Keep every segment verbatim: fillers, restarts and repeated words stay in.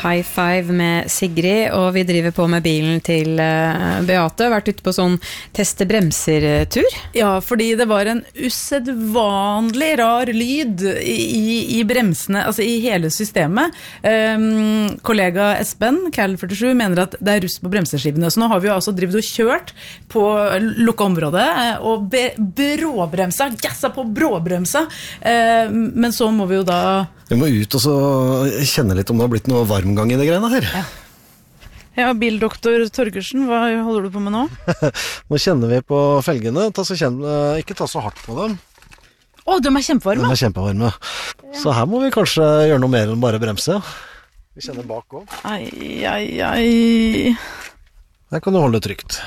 High Five med Sigrid, og vi driver på med bilen til uh, Beate. Vært ute på sånn teste bremser-tur. Ja, fordi det var en usedvanlig rar lyd i, i, i bremsene, altså i hele systemet. Um, kollega Espen, Cal førtisju, mener at det er rust på bremseskivene. Så nå har vi jo altså drivet og kjørt på lukket område, og be, bråbremsa, gassa på bråbremsa. Uh, men så må vi jo da... Vi må ut og så kjenne litt om det har blitt noe varmgang i det greiene her. Ja. Ja, bildoktor Torgersen, hva holder du på med nå? Nå kjenner vi på felgene, ta så kjenn, ikke ta så hardt på dem. Å, de er kjempevarme. De er kjempevarme. Ja. Så her må vi kanskje gjøre noe mer enn bare bremse. Vi kjenner bak også. Ai, ai, ai. Her kan du holde trygt.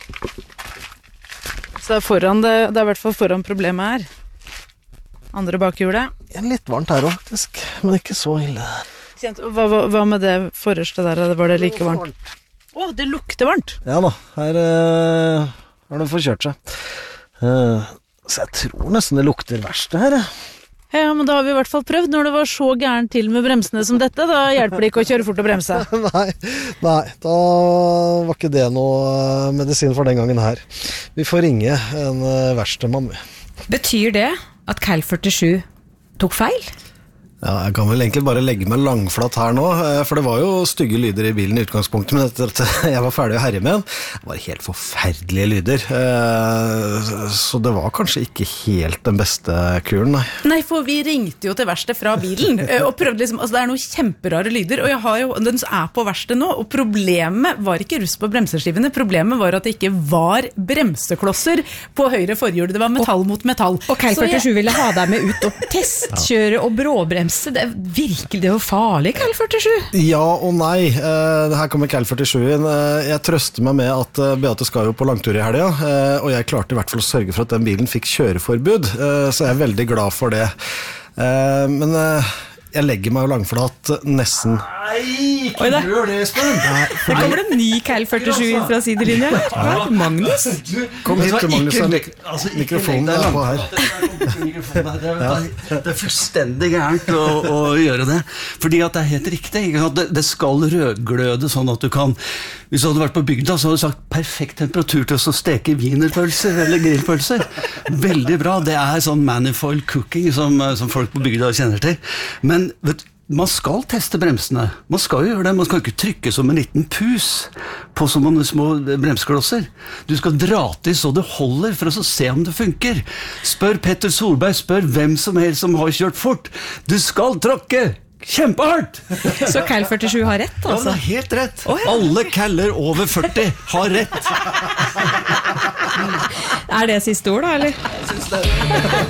Så det er foran det, det er i hvert fall foran problemet her. Andre bakhjulet. Ja, litt varmt her også, faktisk, men ikke så ille. Hva, hva, hva med det forreste der? Var det like varmt? Å, det lukter varmt! Ja da, her uh, har det forkjørt seg. Uh, så jeg tror nesten det lukter verst det her. Ja, men da har vi i hvert fall prøvd. Når det var så gærent til med bremsene som dette, da hjelper det ikke å kjøre fort og bremse. nei, nei, da var ikke det noe medisin for den gangen her. Vi får ringe en uh, verkstedmann. Betyr det at Cal førtisju tok feil? Ja, jeg kan vel egentlig bare legge meg langflatt her nå, for det var jo stygge lyder i bilen i utgangspunktet, men etter at jeg var ferdig å herje med den, det var helt forferdelige lyder, så det var kanskje ikke helt den beste kuren, nei. Nei, for vi ringte jo til verksted fra bilen, og prøvde liksom, altså det er noen kjemperare lyder, og jeg har jo, den er på verksted nå, og problemet var ikke rust på bremseskivene, problemet var at det ikke var bremseklosser på høyre forhjul, det var metall mot metall. Og Cal førtisju jeg... ville ha deg med ut og testkjøre og bråbremse. Det er virkelig, det er jo farlig, Cal førtisju. Ja og nei. Uh, her kommer Cal førtisju inn. Uh, jeg trøster meg med at uh, Beate skal jo på langtur i helga, uh, og jeg klarte i hvert fall å sørge for at den bilen fikk kjøreforbud, uh, så jeg er veldig glad for det. Uh, men uh, jeg legger meg jo langflat nesten. Nei, ikke gjør det, Espen. Det kommer det en ny Cal førtisju inn fra sidelinja. Ja, Magnus. Kom hit til Magnus. Altså, mikrofonen er på her. Det er fullstendig gærent å, å gjøre det. Fordi at det er helt riktig. Det, det skal rødgløde sånn at du kan... Hvis du hadde vært på bygda, så hadde du sagt perfekt temperatur til å steke wienerpølser eller grillpølser. Veldig bra. Det er sånn manifold cooking som, som folk på bygda kjenner til. Men vet du, man skal teste bremsene. Man skal jo gjøre det. Man skal ikke trykke som en liten pus på så mange små bremsklosser. Du skal dra til så det holder for å se om det funker. Spør Petter Solberg, spør hvem som helst som har kjørt fort. Du skal tråkke kjempehardt! Så Cal førtisju har rett, altså? Ja, det er helt rett. Oh, ja. Alle caller over førti har rett. Er det siste ord da, eller? Jeg synes det.